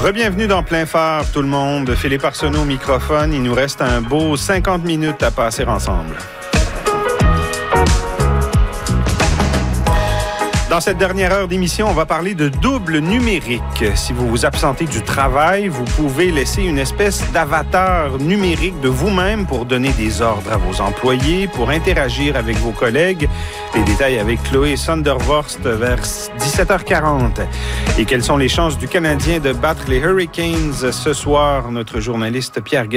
Bienvenue dans Plein Phare, tout le monde. Philippe Arsenault au microphone. Il nous reste un beau 50 minutes à passer ensemble. Dans cette dernière heure d'émission, on va parler de double numérique. Si vous vous absentez du travail, vous pouvez laisser une espèce d'avatar numérique de vous-même pour donner des ordres à vos employés, pour interagir avec vos collègues. Les détails avec Chloé Sondervorst vers 17h40. Et quelles sont les chances du Canadien de battre les Hurricanes ce soir? Notre journaliste Pierre